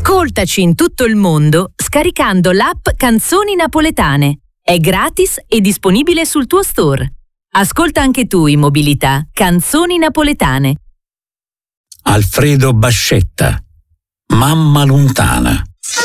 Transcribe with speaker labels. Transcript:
Speaker 1: Ascoltaci in tutto il mondo scaricando l'app Canzoni Napoletane. È gratis e disponibile sul tuo store. Ascolta anche tu in mobilità Canzoni Napoletane.
Speaker 2: Alfredo Bascetta, Mamma lontana.